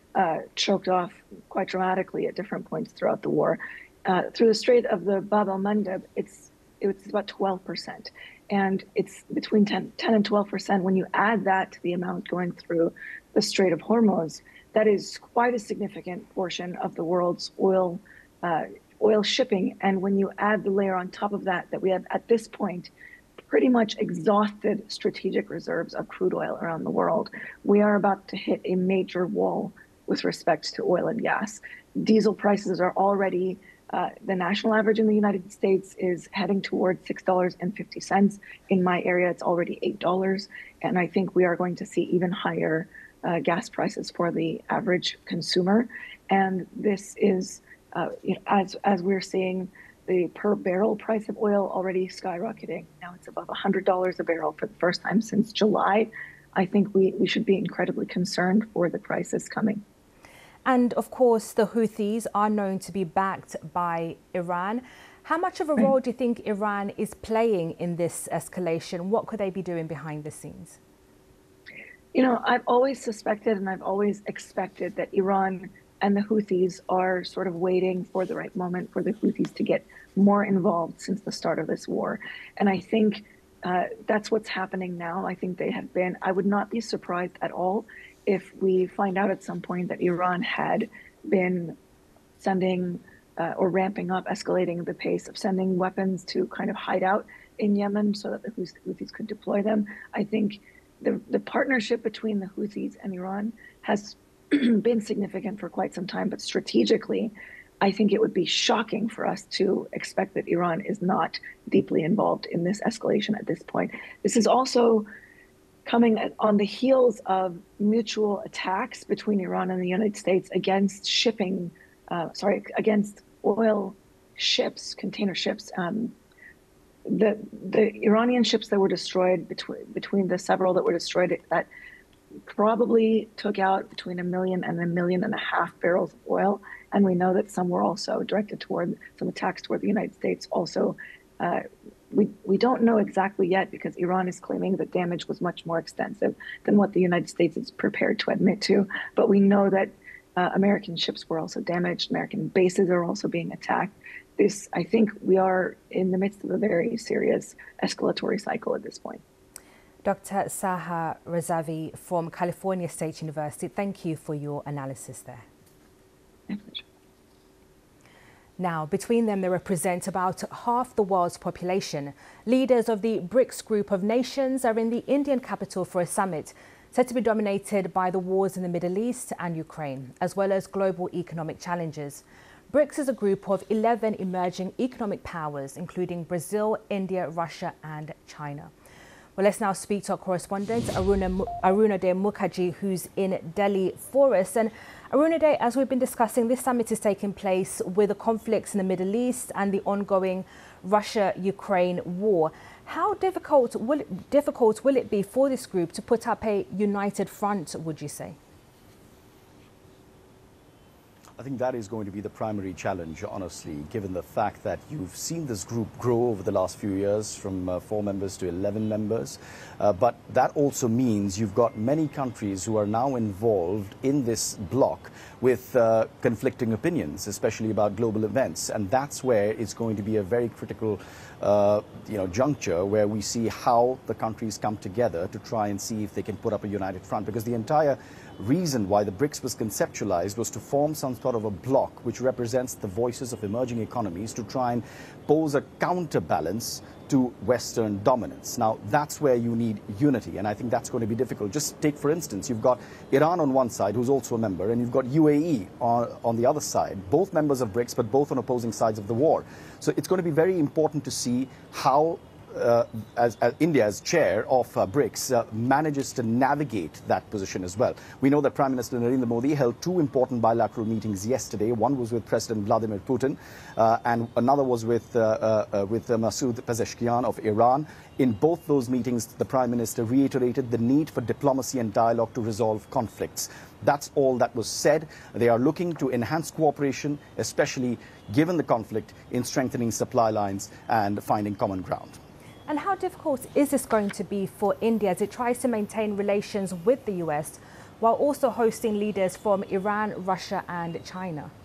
choked off quite dramatically at different points throughout the war. Through the Strait of the Bab el-Mandeb, it's about 12%. And it's between 10 and 12%. When you add that to the amount going through the Strait of Hormuz, that is quite a significant portion of the world's oil shipping. And when you add the layer on top of that, that we have at this point pretty much exhausted strategic reserves of crude oil around the world, we are about to hit a major wall with respect to oil and gas. Diesel prices are already, the national average in the United States is heading towards $6.50. In my area, it's already $8. And I think we are going to see even higher gas prices for the average consumer. And this is, as we're seeing, the per barrel price of oil already skyrocketing. Now it's above $100 a barrel for the first time since July. I think we should be incredibly concerned for the crisis coming. And of course, the Houthis are known to be backed by Iran. How much of a role do you think Iran is playing in this escalation? What could they be doing behind the scenes? You know, I've always suspected and I've always expected that Iran and the Houthis are sort of waiting for the right moment for the Houthis to get more involved since the start of this war. And I think that's what's happening now. I think they have been, I would not be surprised at all if we find out at some point that Iran had been sending or ramping up, escalating the pace of sending weapons to kind of hide out in Yemen so that the Houthis could deploy them. I think the partnership between the Houthis and Iran has been significant for quite some time, but strategically, I think it would be shocking for us to expect that Iran is not deeply involved in this escalation at this point. This is also coming on the heels of mutual attacks between Iran and the United States against against oil ships, container ships. The Iranian ships that were destroyed, between the several that were destroyed, that probably took out between 1 million and 1.5 million barrels of oil. And we know that some were also directed toward some attacks toward the United States. Also, we don't know exactly yet because Iran is claiming that damage was much more extensive than what the United States is prepared to admit to. But we know that American ships were also damaged. American bases are also being attacked. I think we are in the midst of a very serious escalatory cycle at this point. Dr. Saha Razavi from California State University, thank you for your analysis there. My pleasure. Now, between them, they represent about half the world's population. Leaders of the BRICS group of nations are in the Indian capital for a summit said to be dominated by the wars in the Middle East and Ukraine, as well as global economic challenges. BRICS is a group of 11 emerging economic powers, including Brazil, India, Russia and China. Well, let's now speak to our correspondent, Arunade Mukherjee, who's in Delhi for us. And Arunade, as we've been discussing, this summit is taking place with the conflicts in the Middle East and the ongoing Russia-Ukraine war. How difficult will it be for this group to put up a united front, would you say? I think that is going to be the primary challenge, honestly, given the fact that you've seen this group grow over the last few years from 4 members to 11 members. But that also means you've got many countries who are now involved in this bloc with conflicting opinions, especially about global events. And that's where it's going to be a very critical juncture where we see how the countries come together to try and see if they can put up a united front, because the entire reason why the BRICS was conceptualized was to form some sort of a bloc which represents the voices of emerging economies to try and pose a counterbalance to Western dominance. Now, that's where you need unity, and I think that's going to be difficult. Just take, for instance, you've got Iran on one side, who's also a member, and you've got UAE on the other side, both members of BRICS, but both on opposing sides of the war. So it's going to be very important to see how as India, as chair of BRICS, manages to navigate that position as well. We know that Prime Minister Narendra Modi held 2 important bilateral meetings yesterday. One was with President Vladimir Putin, and another was with Masoud Pezeshkian of Iran. In both those meetings, the Prime Minister reiterated the need for diplomacy and dialogue to resolve conflicts. That's all that was said. They are looking to enhance cooperation, especially given the conflict, in strengthening supply lines and finding common ground. And how difficult is this going to be for India as it tries to maintain relations with the US while also hosting leaders from Iran, Russia and China.